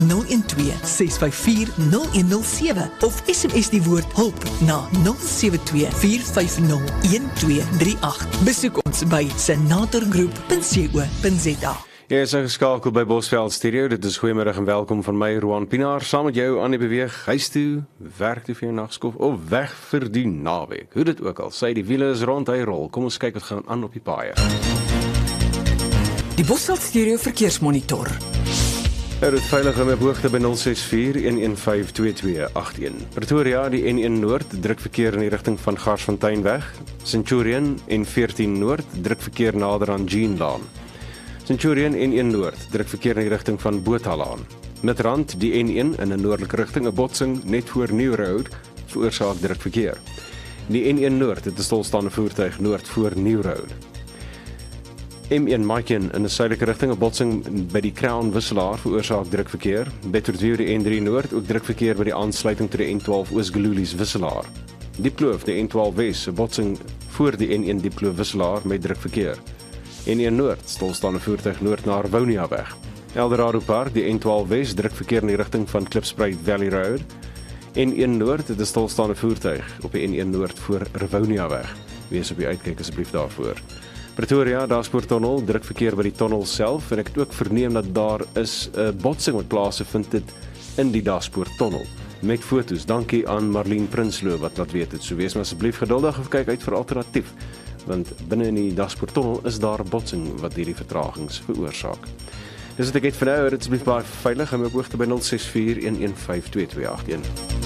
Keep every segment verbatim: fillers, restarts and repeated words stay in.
nul een twee, ses vyf vier, nul een nul sewe of S M S die woord hulp na nul sewe twee, vier vyf nul, een twee drie agt. Besoek ons by senatorgroep punt co punt za. Jy is ingeskakel by Bosveld Stereo. Dit is goeiemiddag en welkom van my, Roan Pinaar, saam met jou aan die beweeg, huis toe, werk toe vir jou nagskof of weg vir die naweek. Hoe dit ook al, sy die wiele is rond, hy rol. Kom ons kyk wat gaan aan op die paaie. Die Bosveld Stereo verkeersmonitor. Er het veilig in my hoogte by nul ses vier, een een vyf, twee twee agt een. Pretoria, die N een Noord, druk verkeer in die rigting van Garsfonteinweg. Centurion, N veertien Noord, druk verkeer nader aan Jeanlaan. Centurion N een Noord, druk verkeer in die rigting van Boothalaan. Midrand, die N een in 'n noordelike rigting, 'n botsing net voor New Road, veroorsaak druk verkeer. Die N een Noord het 'n stilstaande voertuig noord voor New Road. M een Maiken in 'n suidelike rigting, 'n botsing by die Crown wisselaar veroorsaak druk verkeer. Bedfordview die N drie Noord, ook druk verkeer by die aansluiting tot die N twaalf Oos-Gululies wisselaar. Diepkloof, die N twaalf Wes, 'n botsing voor die N een Diepkloof wisselaar met druk verkeer. N een Noord, stilstaande voertuig noord na Rivonia weg. Eldorado Park, die N twaalf Wes, druk verkeer in die rigting van Klipspruit Valley Road. N een Noord, het 'n stilstaande voertuig op die N een Noord voor Rivonia weg. Wees op die uitkyk asseblief daarvoor. Pretoria, Daspoorttunnel, druk verkeer by die tunnel self en ek het ook verneem dat daar is 'n botsing wat plaasgevind het in die Daspoorttunnel. Met foto's, dankie aan Marlene Prinsloo wat laat weet het. So wees maar asseblief geduldig of kyk uit vir alternatief, want binne in die Daspoorttunnel is daar 'n botsing wat hierdie vertragings veroorsaak. Dis wat ek het vir nou, dit is asseblief baie veilig en my hoogte by nul ses vier, een een vyf, twee twee agt een.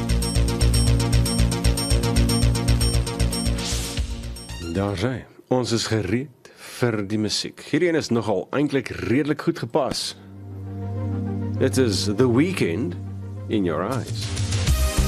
Daar sy. Ons is gereed vir die musiek. Hierdie een is nogal eintlik redelik goed gepas. Dit is The Weeknd in Your Eyes.